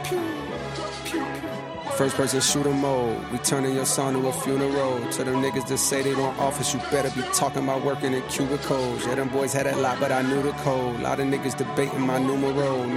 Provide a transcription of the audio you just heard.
First person shooter mode. We turning your son to a funeral. To them niggas that say they want office, you better be talking about working in cubicles. Yeah, them boys had a lot, but I knew the code. A lot of niggas debating my numero.